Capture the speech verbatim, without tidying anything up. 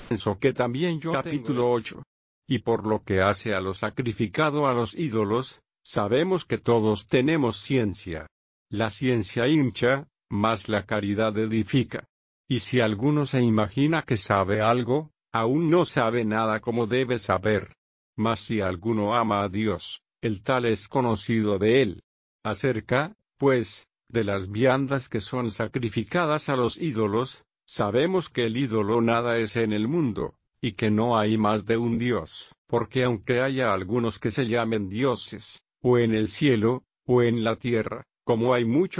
Pienso que también yo capítulo ocho. Y por lo que hace a lo sacrificado a los ídolos, sabemos que todos tenemos ciencia. La ciencia hincha, mas la caridad edifica. Y si alguno se imagina que sabe algo, aún no sabe nada como debe saber. Mas si alguno ama a Dios, el tal es conocido de él. Acerca, pues, de las viandas que son sacrificadas a los ídolos, sabemos que el ídolo nada es en el mundo, y que no hay más de un Dios, porque aunque haya algunos que se llamen dioses, o en el cielo, o en la tierra, como hay muchos